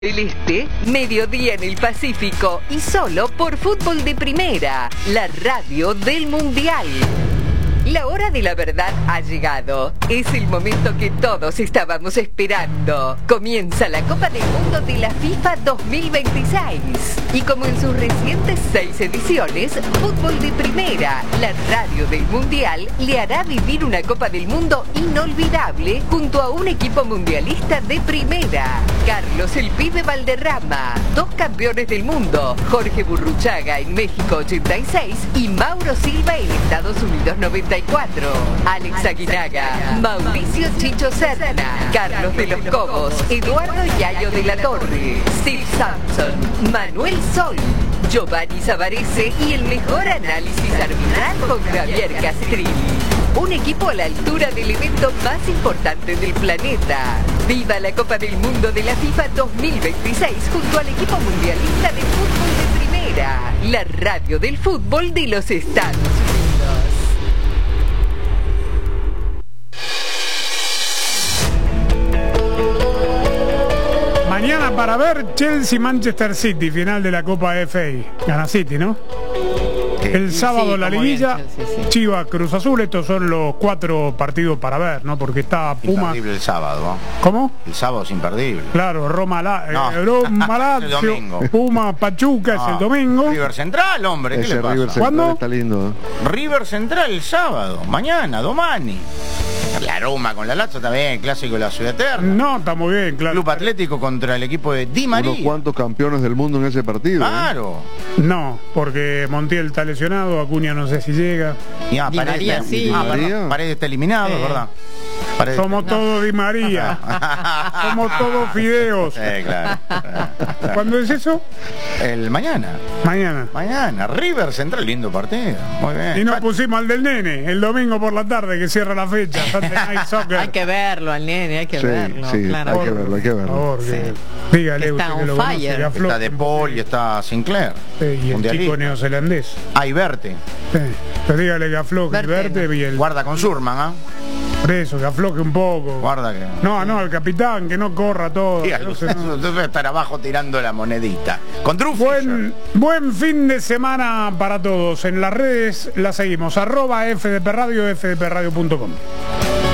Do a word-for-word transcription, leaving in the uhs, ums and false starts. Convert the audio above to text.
El Este, mediodía en el Pacífico y solo por Fútbol de Primera, la radio del Mundial. La hora de la verdad ha llegado. Es el momento que todos estábamos esperando. Comienza la Copa del Mundo de la FIFA dos mil veintiséis. Y como en sus recientes seis ediciones, Fútbol de Primera, la radio del Mundial, le hará vivir una Copa del Mundo inolvidable junto a un equipo mundialista de primera. Carlos el Pibe Valderrama, dos campeones del mundo, Jorge Burruchaga en México ochenta y seis y Mauro Silva en Estados Unidos noventa y cuatro. Alex Aguinaga, Mauricio Chicho Serna, Carlos de los Cobos, Eduardo Yayo de la Torre, Steve Sampson, Manuel Sol, Giovanni Savarese y el mejor análisis arbitral con Javier Castrilli. Un equipo a la altura del evento más importante del planeta. ¡Viva la Copa del Mundo de la FIFA dos mil veintiséis junto al equipo mundialista de fútbol de primera! La radio del fútbol de los Estados Unidos. Mañana para ver Chelsea-Manchester City, final de la Copa F A. Gana City, ¿no? El sábado sí, la liguilla, bien, sí, sí. Chivas, Cruz Azul, estos son los cuatro partidos para ver, ¿no? Porque está Puma. Imperdible el sábado, ¿no? ¿Cómo? El sábado es imperdible. Claro, Roma, la, no. eh, Roma Lazio, Puma, Pachuca no. Es el domingo. River Central, hombre, ¿qué Ese le pasa? River Central ¿Cuándo? Está lindo. River Central el sábado, mañana, domani. La Roma con la Lazio también, clásico de la Ciudad Eterna. No, está muy bien, claro. Club Atlético contra el equipo de Di María. Unos cuantos campeones del mundo en ese partido. Claro. ¿eh? No, porque Montiel está lesionado, Acuña no sé si llega. Y ah, Di Paredes, María, sí. Ah, Di María. perdón, Paredes está eliminado, Sí. ¿verdad? Paredes Somos está... todos Di María. Somos todos fideos. Sí, claro. ¿Cuándo es eso? El mañana. Mañana. Mañana, River Central, lindo partido. Muy bien. Y nos pusimos al del nene, el domingo por la tarde, que cierra la fecha. Sunday Night Soccer. Hay que verlo al nene, hay que Sí, verlo. sí, claro. hay que verlo, hay que verlo. Por favor, que- Sí. dígale Está usted que on lo conoce, fire. que afloje. Está De Paul y está Sinclair. Sí, y el Mundialista. chico neozelandés. Ahí Verte. Sí. Pero dígale que afloje el Verte, verde y el... Guarda con Surman, ¿ah? Por eso, que afloje un poco. Guarda que... No, no, el capitán, que no corra todo. Dígalo, No sé, no. debe estar abajo tirando la monedita. Con Drew Fisher. Buen, buen fin de semana para todos. En las redes la seguimos. Arroba F D P Radio, F D P radio punto com.